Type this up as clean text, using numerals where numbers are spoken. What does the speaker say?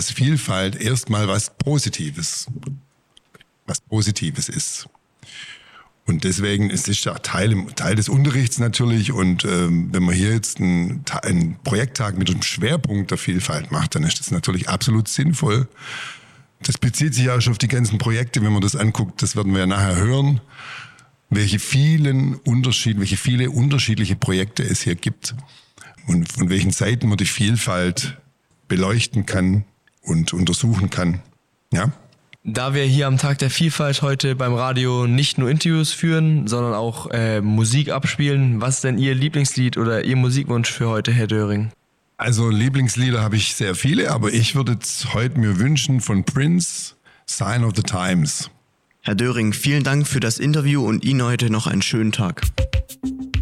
dass Vielfalt erstmal was Positives ist. Und deswegen ist es ja Teil des Unterrichts natürlich. Und wenn man hier jetzt einen Projekttag mit einem Schwerpunkt der Vielfalt macht, dann ist das natürlich absolut sinnvoll. Das bezieht sich ja auch schon auf die ganzen Projekte, wenn man das anguckt. Das werden wir ja nachher hören, welche viele unterschiedliche Projekte es hier gibt und von welchen Seiten man die Vielfalt beleuchten kann und untersuchen kann. Ja? Da wir hier am Tag der Vielfalt heute beim Radio nicht nur Interviews führen, sondern auch Musik abspielen, was ist denn Ihr Lieblingslied oder Ihr Musikwunsch für heute, Herr Döring? Also Lieblingslieder habe ich sehr viele, aber ich würde jetzt heute mir wünschen von Prince, Sign of the Times. Herr Döring, vielen Dank für das Interview und Ihnen heute noch einen schönen Tag.